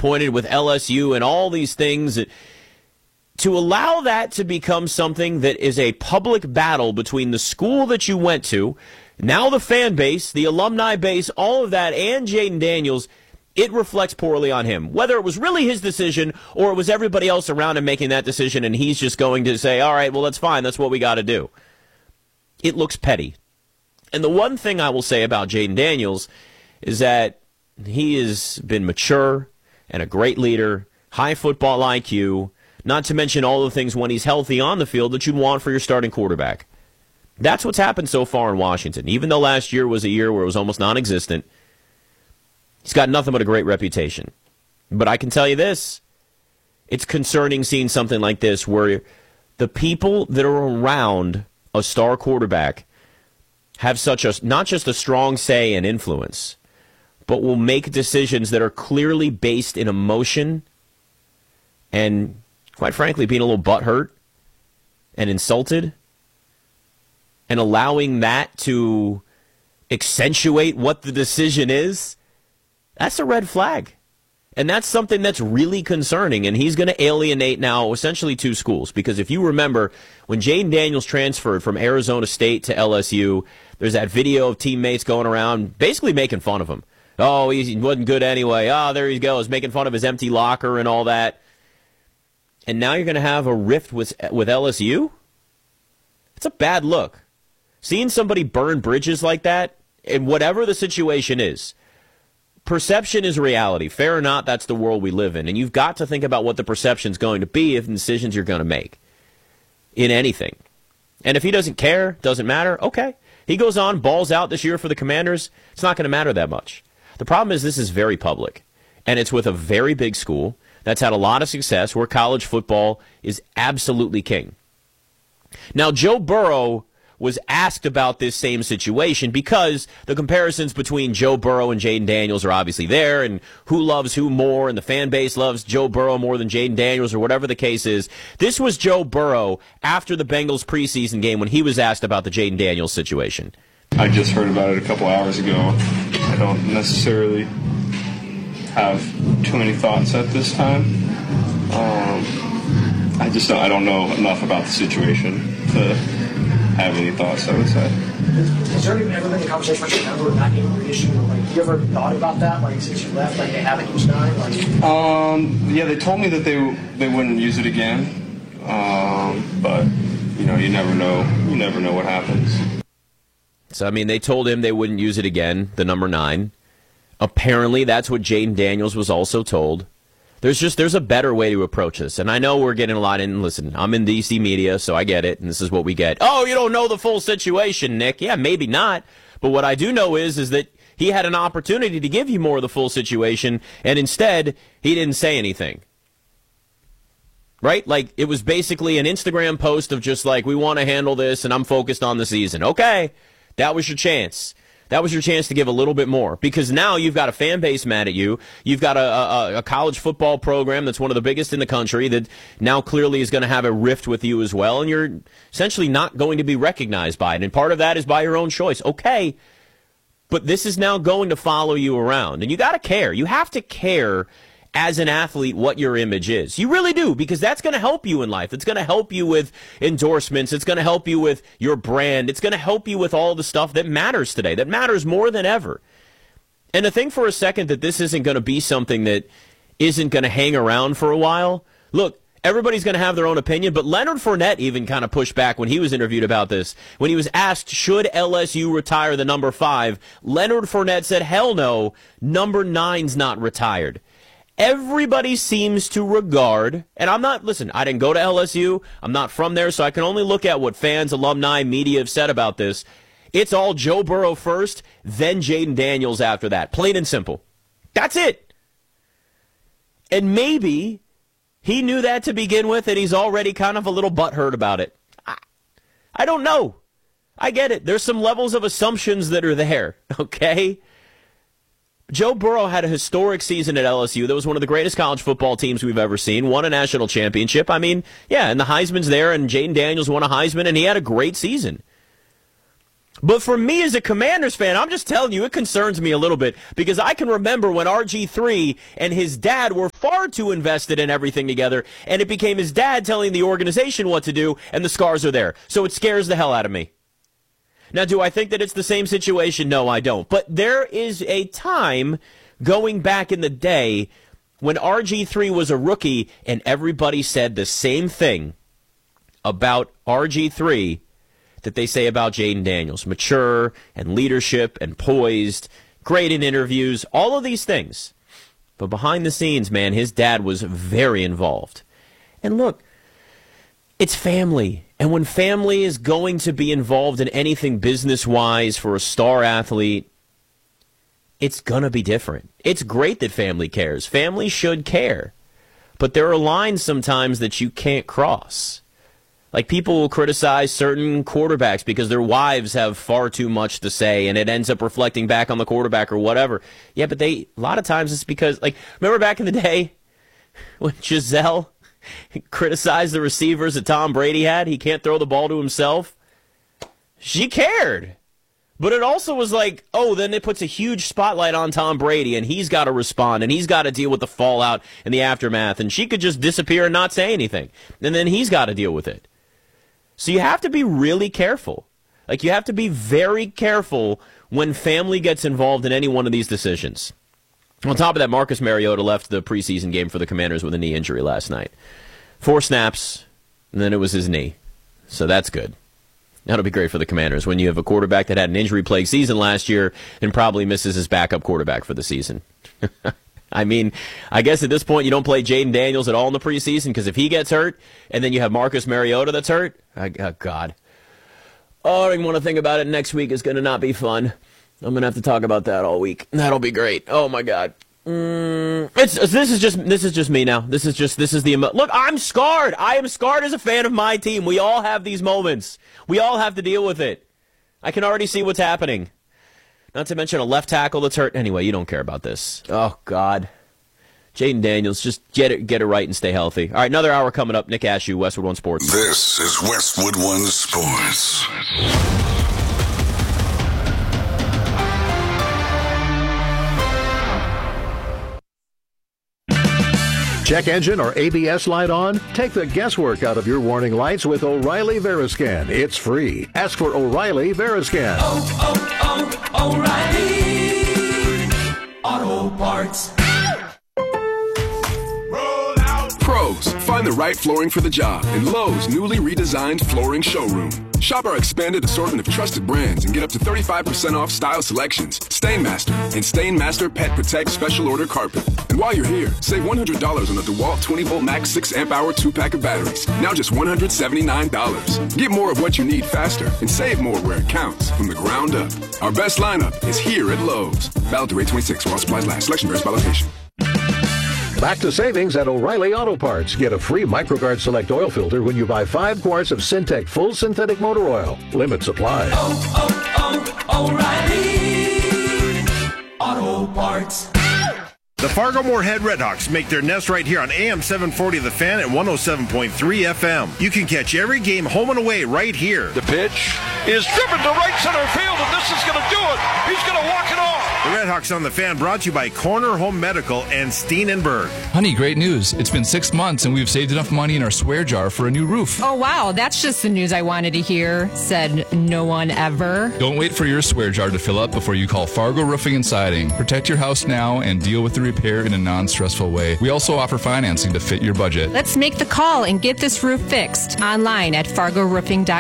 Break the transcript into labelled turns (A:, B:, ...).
A: disappointed with LSU and all these things. To allow that to become something that is a public battle between the school that you went to, now the fan base, the alumni base, all of that, and Jayden Daniels, it reflects poorly on him. Whether it was really his decision or it was everybody else around him making that decision and he's just going to say, all right, well, that's fine. That's what we got to do. It looks petty. And the one thing I will say about Jayden Daniels is that he has been mature and a great leader, high football IQ, not to mention all the things when he's healthy on the field that you'd want for your starting quarterback. That's what's happened so far in Washington. Even though last year was a year where it was almost non-existent, he's got nothing but a great reputation. But I can tell you this, it's concerning seeing something like this where the people that are around a star quarterback have such a, not just a strong say and influence, but will make decisions that are clearly based in emotion and, quite frankly, being a little butthurt and insulted and allowing that to accentuate what the decision is. That's a red flag. And that's something that's really concerning. And he's going to alienate now essentially two schools. Because if you remember, when Jayden Daniels transferred from Arizona State to LSU, there's that video of teammates going around basically making fun of him. Oh, he wasn't good anyway. Oh, there he goes, making fun of his empty locker and all that. And now you're going to have a rift with LSU? It's a bad look. Seeing somebody burn bridges like that, and whatever the situation is, perception is reality. Fair or not, that's the world we live in. And you've got to think about what the perception is going to be if the decisions you're going to make in anything. And if he doesn't care, doesn't matter, okay. He goes on, balls out this year for the Commanders, it's not going to matter that much. The problem is this is very public, and it's with a very big school that's had a lot of success where college football is absolutely king. Now, Joe Burrow was asked about this same situation because the comparisons between Joe Burrow and Jayden Daniels are obviously there, and who loves who more, and the fan base loves Joe Burrow more than Jayden Daniels, or whatever the case is. This was Joe Burrow after the Bengals preseason game when he was asked about the Jayden Daniels situation.
B: I just heard about it a couple hours ago. I don't necessarily have too many thoughts at this time. I don't know enough about the situation to have any thoughts, I would say.
C: Has there ever been a conversation with your member not getting your issue? Like, you ever thought about that, like, since you left, like, they haven't used 9? Like...
B: Yeah, they told me that they wouldn't use it again. But, you know, you never know. You never know what happens.
A: So, I mean, they told him they wouldn't use it again, the number 9. Apparently, that's what Jayden Daniels was also told. There's a better way to approach this. And I know we're getting a lot in. Listen, I'm in DC media, so I get it, and this is what we get. Oh, you don't know the full situation, Nick. Yeah, maybe not. But what I do know is that he had an opportunity to give you more of the full situation, and instead, he didn't say anything. Right? Like, it was basically an Instagram post of just like, we want to handle this, and I'm focused on the season. Okay, that was your chance. That was your chance to give a little bit more, because now you've got a fan base mad at you. You've got a college football program that's one of the biggest in the country that now clearly is going to have a rift with you as well, and you're essentially not going to be recognized by it. And part of that is by your own choice. Okay, but this is now going to follow you around, and you got to care. You have to care as an athlete what your image is. You really do, because that's going to help you in life. It's going to help you with endorsements. It's going to help you with your brand. It's going to help you with all the stuff that matters today, that matters more than ever. And to think for a second that this isn't going to be something that isn't going to hang around for a while. Look, everybody's going to have their own opinion, but Leonard Fournette even kind of pushed back when he was interviewed about this. When he was asked, should LSU retire the number 5, Leonard Fournette said, hell no, number 9's not retired. Everybody seems to regard, and I didn't go to LSU, I'm not from there, so I can only look at what fans, alumni, media have said about this. It's all Joe Burrow first, then Jayden Daniels after that. Plain and simple. That's it. And maybe he knew that to begin with, and he's already kind of a little butthurt about it. I don't know. I get it. There's some levels of assumptions that are there, okay? Joe Burrow had a historic season at LSU. That was one of the greatest college football teams we've ever seen. Won a national championship. I mean, yeah, and the Heisman's there, and Jayden Daniels won a Heisman, and he had a great season. But for me as a Commanders fan, I'm just telling you, it concerns me a little bit because I can remember when RG3 and his dad were far too invested in everything together, and it became his dad telling the organization what to do, and the scars are there. So it scares the hell out of me. Now, do I think that it's the same situation? No, I don't. But there is a time going back in the day when RG3 was a rookie, and everybody said the same thing about RG3 that they say about Jayden Daniels. Mature and leadership and poised, great in interviews, all of these things. But behind the scenes, man, his dad was very involved. And look, it's family. And when family is going to be involved in anything business-wise for a star athlete, it's going to be different. It's great that family cares. Family should care. But there are lines sometimes that you can't cross. Like, people will criticize certain quarterbacks because their wives have far too much to say, and it ends up reflecting back on the quarterback or whatever. Yeah, but a lot of times it's because, like, remember back in the day when Giselle criticized the receivers that Tom Brady had? He can't throw the ball to himself. She cared. But it also was like, oh, then it puts a huge spotlight on Tom Brady, and he's got to respond, and he's got to deal with the fallout and the aftermath, and she could just disappear and not say anything. And then he's got to deal with it. So you have to be really careful. Like, you have to be very careful when family gets involved in any one of these decisions. On top of that, Marcus Mariota left the preseason game for the Commanders with a knee injury last night. 4 snaps, and then it was his knee. So that's good. That'll be great for the Commanders when you have a quarterback that had an injury-plagued season last year and probably misses his backup quarterback for the season. I mean, I guess at this point you don't play Jayden Daniels at all in the preseason because if he gets hurt and then you have Marcus Mariota that's hurt, oh, God. Oh, I don't even want to think about it. Next week is going to not be fun. I'm going to have to talk about that all week. That'll be great. Oh, my God. This is just me now. This is the look. I'm scarred. I am scarred as a fan of my team. We all have these moments. We all have to deal with it. I can already see what's happening. Not to mention a left tackle that's hurt. Anyway, you don't care about this. Oh, God. Jayden Daniels, just get it right and stay healthy. All right, another hour coming up. Nick Ashew, Westwood One Sports.
D: This is Westwood One Sports.
E: Check engine or ABS light on? Take the guesswork out of your warning lights with O'Reilly Veriscan. It's free. Ask for O'Reilly Veriscan.
F: O'Reilly Auto Parts.
G: Pros, find the right flooring for the job in Lowe's newly redesigned flooring showroom. Shop our expanded assortment of trusted brands and get up to 35% off style selections, Stainmaster, and Stainmaster Pet Protect Special Order Carpet. And while you're here, save $100 on the DeWalt 20-volt max 6-amp-hour 2-pack of batteries. Now just $179. Get more of what you need faster and save more where it counts from the ground up. Our best lineup is here at Lowe's. Valid through 8/26 while supplies last. Selection varies by location.
E: Back to savings at O'Reilly Auto Parts. Get a free MicroGuard Select oil filter when you buy 5 quarts of Syntec full synthetic motor oil. Limit supply.
F: O'Reilly Auto Parts.
H: The Fargo-Moorhead Redhawks make their nest right here on AM 740 The Fan and 107.3 FM. You can catch every game home and away right here.
I: The pitch is driven to right center field, and this is going to do it. He's going to walk it off.
H: The Redhawks on The Fan brought to you by Corner Home Medical and Steenenberg.
J: Honey, great news. It's been 6 months, and we've saved enough money in our swear jar for a new roof.
K: Oh, wow. That's just the news I wanted to hear, said no one ever.
J: Don't wait for your swear jar to fill up before you call Fargo Roofing and Siding. Protect your house now and deal with the repair in a non-stressful way. We also offer financing to fit your budget.
K: Let's make the call and get this roof fixed online at fargoroofing.com.